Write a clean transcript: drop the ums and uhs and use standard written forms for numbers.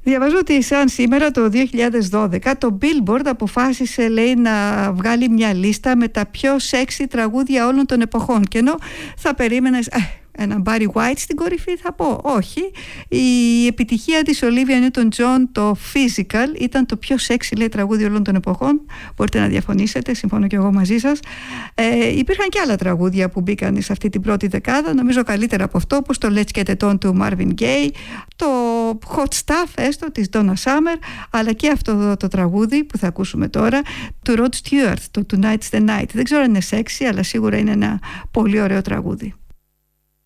Διαβάζω ότι σαν σήμερα το 2012 το Billboard αποφάσισε, λέει, να βγάλει μια λίστα με τα πιο sexy τραγούδια όλων των εποχών. Και ενώ θα περίμενες έναν Barry White στην κορυφή, θα πω όχι. Η επιτυχία της Olivia Newton-John, το Physical, ήταν το πιο sexy, λέει, τραγούδι όλων των εποχών. Μπορείτε να διαφωνήσετε, συμφωνώ και εγώ μαζί σας. Υπήρχαν και άλλα τραγούδια που μπήκαν σε αυτή την πρώτη δεκάδα, νομίζω καλύτερα από αυτό, όπως το Let's Get It On του Marvin Gaye, το Hot Stuff έστω της Donna Summer, αλλά και αυτό το τραγούδι που θα ακούσουμε τώρα του Rod Stewart, το Tonight's the Night. Δεν ξέρω αν είναι sexy, αλλά σίγουρα είναι ένα πολύ ωραίο τραγούδι.